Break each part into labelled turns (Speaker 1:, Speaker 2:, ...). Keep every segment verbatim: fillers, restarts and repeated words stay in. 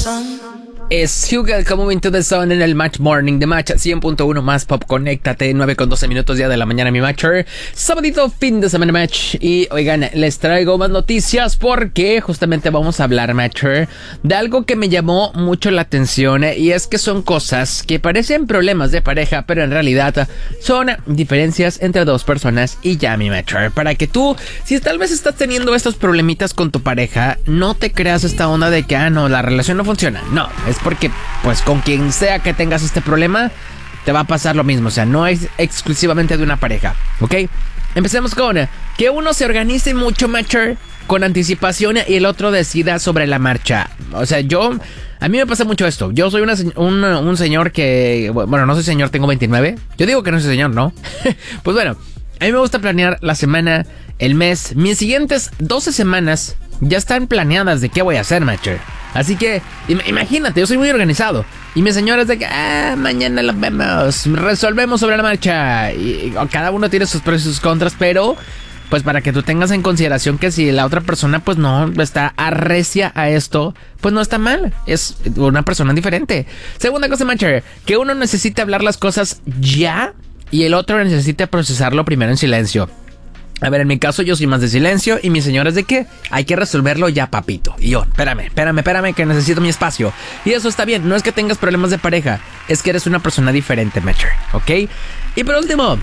Speaker 1: Es Hugo Coming to the Sun en el Match Morning de Match cien punto uno más Pop. Conéctate, nueve con doce minutos día de la mañana, mi Matcher. Sabadito, fin de semana, Match. Y oigan, les traigo más noticias porque justamente vamos a hablar, Matcher, de algo que me llamó mucho la atención. Y es que son cosas que parecen problemas de pareja, pero en realidad son diferencias entre dos personas y ya, mi Matcher. Para que tú, si tal vez estás teniendo estos problemitas con tu pareja, no te creas esta onda de que, ah, no, la relación no funciona. No, es porque, pues, con quien sea que tengas este problema, te va a pasar lo mismo. O sea, no es exclusivamente de una pareja, ¿ok? Empecemos con que uno se organice mucho, Matcher, con anticipación y el otro decida sobre la marcha. O sea, yo... A mí me pasa mucho esto. Yo soy una, un, un señor que... Bueno, no soy señor, tengo veintinueve. Yo digo que no soy señor, ¿no? Pues bueno, a mí me gusta planear la semana, el mes. Mis siguientes doce semanas ya están planeadas de qué voy a hacer, Matcher. Así que, imagínate, yo soy muy organizado. Y mi señora es de que, ah, mañana lo vemos, resolvemos sobre la marcha. Y, y cada uno tiene sus pros y sus contras, pero pues para que tú tengas en consideración que si la otra persona pues no está arrecia a esto, pues no está mal, es una persona diferente. Segunda cosa, Matcher, que uno necesita hablar las cosas ya y el otro necesita procesarlo primero en silencio. A ver, en mi caso yo soy más de silencio y mi señora es de que hay que resolverlo ya, papito. Y yo, espérame, espérame, espérame, que necesito mi espacio. Y eso está bien, no es que tengas problemas de pareja, es que eres una persona diferente, Matcher, ¿ok? Y por último,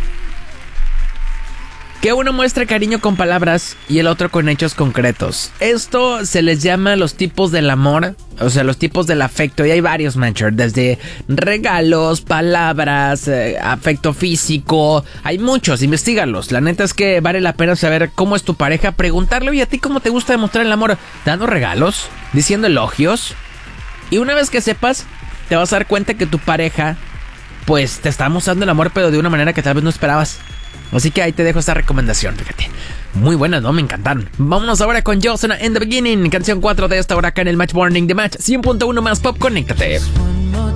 Speaker 1: que uno muestre cariño con palabras y el otro con hechos concretos. Esto se les llama los tipos del amor, o sea, los tipos del afecto. Y hay varios, Matcher, desde regalos, palabras, eh, afecto físico. Hay muchos, investígalos. La neta es que vale la pena saber cómo es tu pareja, preguntarle, oye, ¿a ti cómo te gusta demostrar el amor? ¿Dando regalos? ¿Diciendo elogios? Y una vez que sepas, te vas a dar cuenta que tu pareja, pues, te está mostrando el amor, pero de una manera que tal vez no esperabas. Así que ahí te dejo esta recomendación, fíjate. Muy buenas, ¿no? Me encantaron. Vámonos ahora con Jocelyn in the Beginning, canción cuatro de esta hora acá en el Match Morning de Match cien punto uno más Pop. Conéctate.